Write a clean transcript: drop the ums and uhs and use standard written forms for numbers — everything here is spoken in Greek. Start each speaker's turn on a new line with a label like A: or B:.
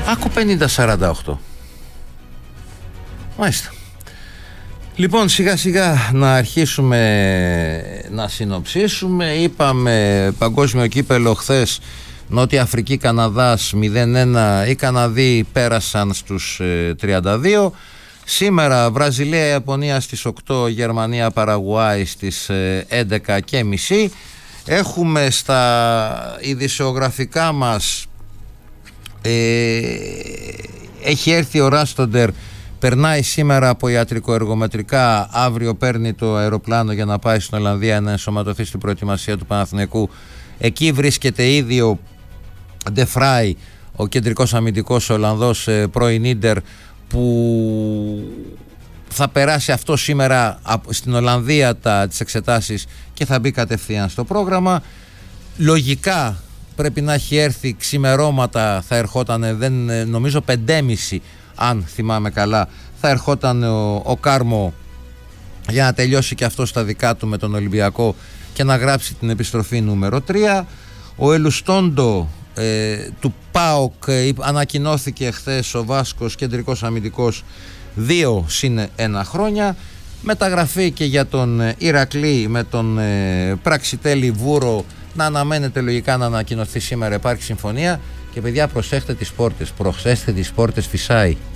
A: Άκου 50-48. Μάλιστα. Λοιπόν, σιγά σιγά να αρχίσουμε να συνοψίσουμε. Είπαμε παγκόσμιο κύπελο χθες, Νότια Αφρική Καναδάς 0-1. Οι Καναδοί πέρασαν στους 32. Σήμερα Βραζιλία Ιαπωνία στις 8, Γερμανία Παραγουάη στις 11:30. Έχουμε στα ειδησεογραφικά μας, έχει έρθει ο Ράστοντερ, περνάει σήμερα από ιατρικοεργομετρικά, αύριο παίρνει το αεροπλάνο για να πάει στην Ολλανδία να ενσωματωθεί στην προετοιμασία του Παναθηναϊκού. Εκεί βρίσκεται ήδη ο Ντε Φράι, ο κεντρικός αμυντικός Ολλανδός, πρώην Ίντερ, που θα περάσει αυτό σήμερα στην Ολλανδία τις εξετάσεις και θα μπει κατευθείαν στο πρόγραμμα. Λογικά πρέπει να έχει έρθει ξημερώματα, θα ερχόταν, νομίζω 5:30 αν θυμάμαι καλά, θα ερχόταν ο Κάρμο για να τελειώσει και αυτό στα δικά του με τον Ολυμπιακό και να γράψει την επιστροφή νούμερο 3. Ο Ελουστόντο του ΠΑΟΚ ανακοινώθηκε χθες, ο Βάσκος, κεντρικός αμυντικός, 2+1 χρόνια. Μεταγραφή και για τον Ηρακλή με τον Πραξιτέλη Βούρο να αναμένεται λογικά να ανακοινωθεί σήμερα. Υπάρχει συμφωνία και παιδιά, προσέχτε τις πόρτες, Φυσάει.